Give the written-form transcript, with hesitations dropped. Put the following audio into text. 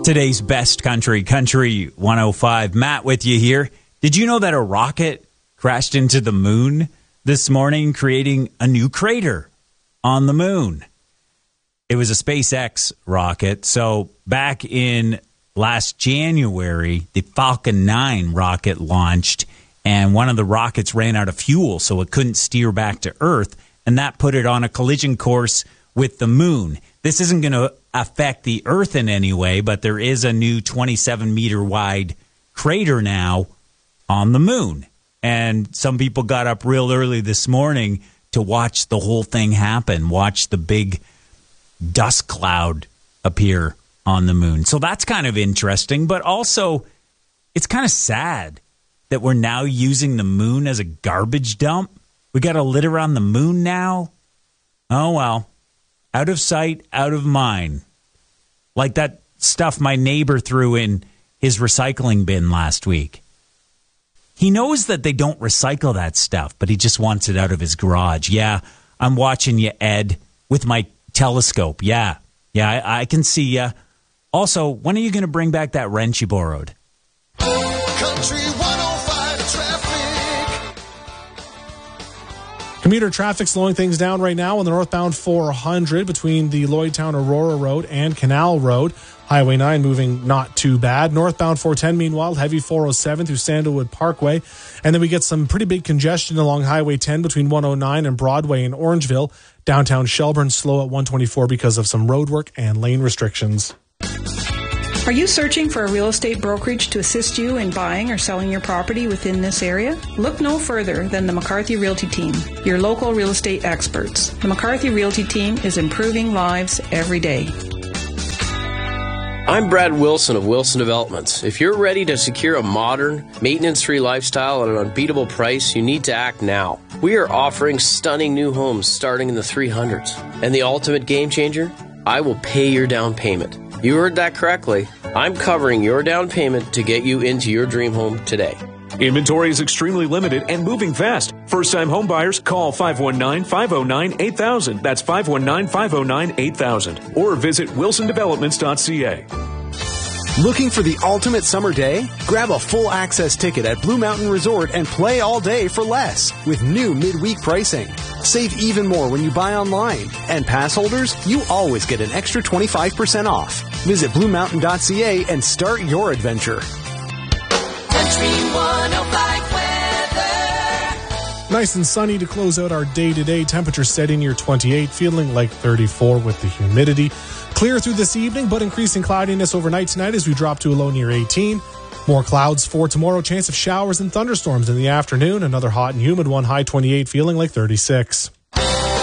Today's best country 105. Matt with you here. Did you know that a rocket crashed into the moon this morning, creating a new crater on the moon? It was a SpaceX rocket. So back in last January, the Falcon 9 rocket launched, and one of the rockets ran out of fuel, so it couldn't steer back to Earth, and that put it on a collision course with the moon. This isn't going to affect the Earth in any way, but there is a new 27-meter wide crater now on the moon. And some people got up real early this morning to watch the whole thing happen, watch the big dust cloud appear on the moon. So that's kind of interesting, but also it's kind of sad that we're now using the moon as a garbage dump. We got to litter on the moon now. Oh, well. Out of sight, out of mind. Like that stuff my neighbor threw in his recycling bin last week. He knows that they don't recycle that stuff, but he just wants it out of his garage. Yeah, I'm watching you, Ed, with my telescope. Yeah, I can see you. Also, when are you going to bring back that wrench you borrowed? Country 105 traffic. Commuter traffic slowing things down right now on the northbound 400 between the Lloydtown Aurora Road and Canal Road. Highway 9 moving not too bad. Northbound 410, meanwhile, heavy 407 through Sandalwood Parkway. And then we get some pretty big congestion along Highway 10 between 109 and Broadway in Orangeville. Downtown Shelburne slow at 124 because of some road work and lane restrictions. Are you searching for a real estate brokerage to assist you in buying or selling your property within this area? Look no further than the McCarthy Realty Team, your local real estate experts. The McCarthy Realty Team is improving lives every day. I'm Brad Wilson of Wilson Developments. If you're ready to secure a modern, maintenance-free lifestyle at an unbeatable price, you need to act now. We are offering stunning new homes starting in the 300s. And the ultimate game changer? I will pay your down payment. You heard that correctly. I'm covering your down payment to get you into your dream home today. Inventory is extremely limited and moving fast. First-time home buyers, call 519-509-8000. That's 519-509-8000. Or visit wilsondevelopments.ca. Looking for the ultimate summer day? Grab a full access ticket at Blue Mountain Resort and play all day for less with new midweek pricing. Save even more when you buy online. And pass holders, you always get an extra 25% off. Visit BlueMountain.ca and start your adventure. Country 105 weather. Nice and sunny to close out our day-to-day. Temperature setting near 28, feeling like 34 with the humidity. Clear through this evening, but increasing cloudiness overnight tonight as we drop to a low near 18. More clouds for tomorrow. Chance of showers and thunderstorms in the afternoon. Another hot and humid one. High 28, feeling like 36.